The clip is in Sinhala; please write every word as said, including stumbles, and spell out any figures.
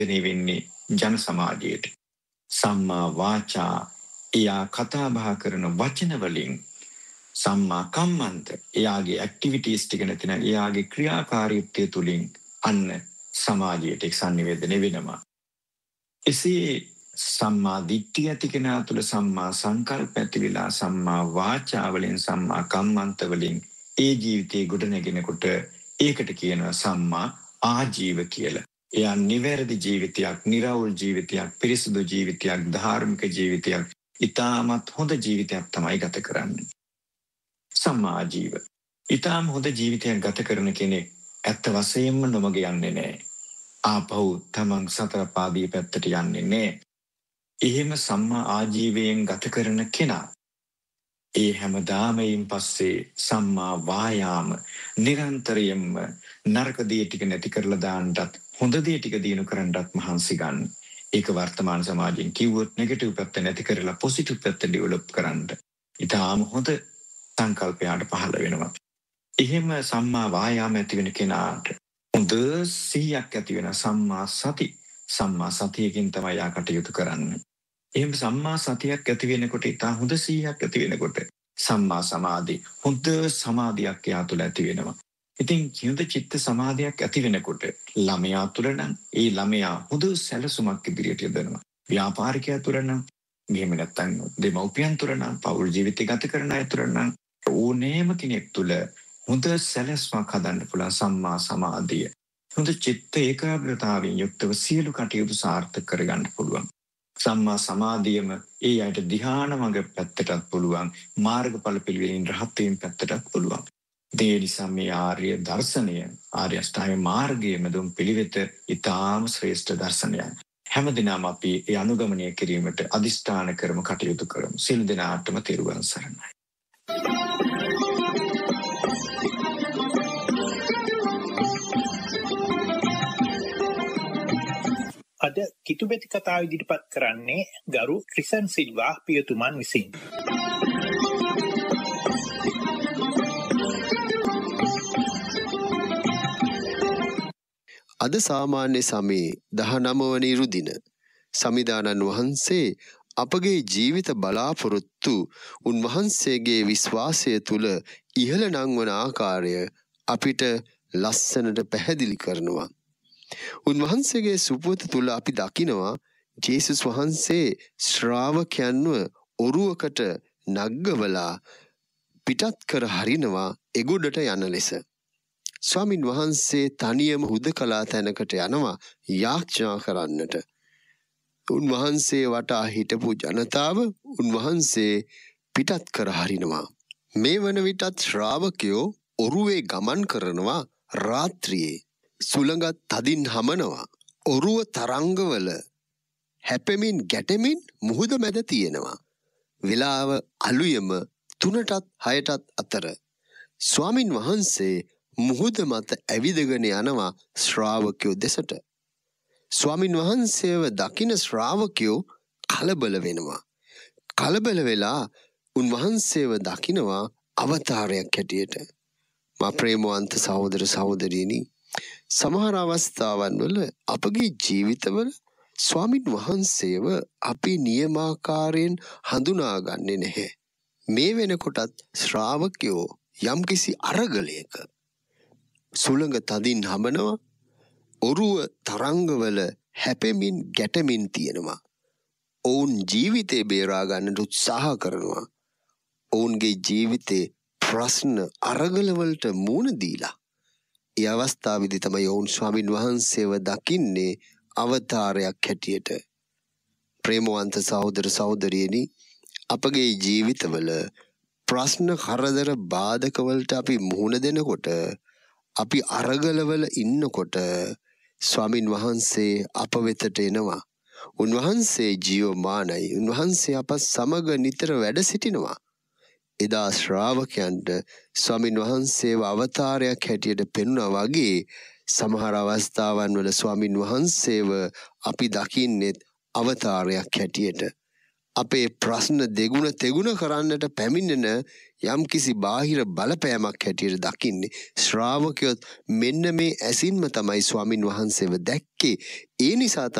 වෙන්නේ ජන සමාජයට. සම්මා වාචා එයා කතා බහ කරන වචන වලින්, සම්මා කම්මන්ත එයාගේ ඇක්ටිවිටීස් ටික නැතිනම් එයාගේ ක්‍රියාකාරීත්වය තුලින් අන්න සමාජයට එක් සංනිවේදනය වෙනවා. එසේ සම්මා දිට්ඨිය ඇති කෙනා තුළ සම්මා සංකල්ප ඇති වෙලා සම්මා වාචා වලින් සම්මා කම්මන්ත වලින් ඒ ජීවිතේ ගොඩනගෙනකොට ඒකට කියනවා සම්මා ආජීව කියලා. එයා නිවැරදි ජීවිතයක්, නිර්වෘල් ජීවිතයක්, පිරිසුදු ජීවිතයක්, ධාර්මික ජීවිතයක්, ඊටමත් හොඳ ජීවිතයක් තමයි ගත කරන්නේ. සම්මා ආජීව. ඊටම හොඳ ජීවිතයක් ගත කරන කෙනෙක් ඇත්ත වශයෙන්ම නොමග යන්නේ නැහැ. ආපහු තමන් සතර පාදී පැත්තට යන්නේ නැහැ. එහෙම සම්මා ආජීවයෙන් ගත කරන කෙනා ඒ හැමදාම ඊන් පස්සේ සම්මා වායාම නිරන්තරයෙන්ම නරක දේ ටික නැති කරලා දාන්නත් හොඳ දේ ටික දිනු කරන්නත් මහන්සි ගන්න. ඒක වර්තමාන සමාජයෙන් කිව්වොත් නෙගටිව් පැත්ත නැති කරලා පොසිටිව් පැත්ත ඩෙවලොප් කරන්න. ඊටාම හොඳ සංකල්පයක් පහළ වෙනවා. එහෙම සම්මා වායාම ඇති වෙන කෙනාට හොඳ සිහියක් ඇති වෙන සම්මා සති. සම්මා සතියකින් තමයි යා කටයුතු කරන්නේ. එහෙම සම්මා සතියක් ඇති වෙනකොට ඉතා හොඳ සිහියක් ඇති වෙනකොට සම්මා සමාධි හොඳ සමාධියක් එයා තුළ ඇති වෙනවා. ඉතින් හොඳ චිත්ත සමාධියක් ඇති වෙනකොට ළමයා තුළ නම් ඒ ළමයා හොඳ සැලසුමක් ඉදිරියට යොදනවා. ව්‍යාපාරිකයා තුළ නම් මෙහෙම නැත්තම් දෙමව්පියන් තුළ නම් පෞල් ජීවිතය ගත කරන අය තුළ නම් ඕනෑම කෙනෙක් තුළ හොඳ සැලැස්මක් හදන්න පුළුවන් සම්මා සමාධිය. හොඳ චිත්ත ඒකාග්‍රතාවයෙන් යුක්තව සියලු කටයුතු සාර්ථක කරගන්න පුළුවන්. සම්මා සමාධියම ඒ අයට ධ්‍යාන මඟ පැත්තටත් පුළුවන්, මාර්ගඵල පිළිවෙලින් රහත් වීම පැත්තටත් පුළුවන්. ඒ නිසා මේ ආර්ය දර්ශනය, ආර්ය අෂ්ටාංග මාර්ගයේ මෙදුම් පිළිවෙත ඊටාම ශ්‍රේෂ්ඨ දර්ශනයක්. හැමදිනම අපි ඒ අනුගමනය කිරීමට අදිෂ්ඨාන කරමු, කටයුතු කරමු. සියලු දෙනාටම තෙරුවන් සරණයි. අද කිතුබෙති කතාව ඉදිරිපත් කරන්නේ ගරු ක්‍රිසන් සිල්වා පියතුමන් විසින්. අද සාමාන්‍ය සමයේ දහනව වන ඉරුදින සමිදානන් වහන්සේ අපගේ ජීවිත බලාපොරොත්තු උන්වහන්සේගේ විශ්වාසය තුළ ඉහළ නංවන ආකාරය අපිට ලස්සනට පැහැදිලි කරනවා. උන්වහන්සේගේ සුපුවත තුළ අපි දකිනවා ජේසුස් වහන්සේ ශ්‍රාවකයන්ව ඔරුවකට නග්ගවලා පිටත් කර හරිනවා එගොඩට යන ලෙස. ස්වාමින් වහන්සේ තනියම හුදකලා තැනකට යනවා යාඥා කරන්නට. උන්වහන්සේ වටා හිටපු ජනතාව උන්වහන්සේ පිටත් කර හරිනවා. මේ වන විටත් ශ්‍රාවකයෝ ඔරුවේ ගමන් කරනවා රාත්‍රියේ. සුළඟත් තදින් හමනවා. ඔරුව තරංගවල හැපෙමින් ගැටෙමින් මුහුද මැද තියෙනවා. වෙලාව අලුයම තුනටත් හයටත් අතර. ස්වාමින් වහන්සේ මුහුද මත ඇවිදගෙන යනවා ශ්‍රාවකයෝ දෙසට. ස්වාමින් වහන්සේව දකින ශ්‍රාවකයෝ කලබල වෙනවා. කලබල වෙලා උන්වහන්සේව දකිනවා අවතාරයක් හැටියට. මා ප්‍රේමවන්ත සහෝදර සහෝදරියනි, සමහර අවස්ථාවන් වල අපගේ ජීවිතවල ස්වාමින් වහන්සේව අපි නියමාකාරයෙන් හඳුනාගන්නේ නැහැ. මේ වෙනකොටත් ශ්‍රාවකයෝ යම්කිසි අරගලයක සුළඟ තදින් හමනවා. ඔරුව තරංගවල හැපෙමින් ගැටෙමින් තියෙනවා. ඔවුන් ජීවිතේ බේරා ගන්නට උත්සාහ කරනවා. ඔවුන්ගේ ජීවිතේ ප්‍රශ්න අරගලවලට මුහුණ දීලා ඒ අවස්ථාවේදී තමයි ඔවුන් ස්වාමින් වහන්සේව දකින්නේ අවතාරයක් හැටියට. ප්‍රේමවන්ත සහෝදර සහෝදරියනි, අපගේ ජීවිතවල ප්‍රශ්න කරදර බාධකවලට අපි මුහුණ දෙනකොට, අපි අරගලවල ඉන්නකොට ස්වාමින් වහන්සේ අප වෙතට එනවා. උන්වහන්සේ ජීවමානයි. උන්වහන්සේ අප සමග නිතර වැඩ සිටිනවා. එදා ශ්‍රාවකයන්ට ස්වාමින් වහන්සේව අවතාරයක් හැටියට පෙනුණා වගේ සමහර අවස්ථාවන් වල ස්වාමින් වහන්සේව අපි දකින්නේ අවතාරයක් හැටියට. අපේ ප්‍රශ්න දෙගුණ තෙගුණ කරන්නට පැමිණෙන යම් කිසි බාහිර බලපෑමක් හැටියට දකින්නේ. ශ්‍රාවකයොත් මෙන්න මේ ඇසින්ම තමයි ස්වාමින් වහන්සේව දැක්කේ. ඒ නිසා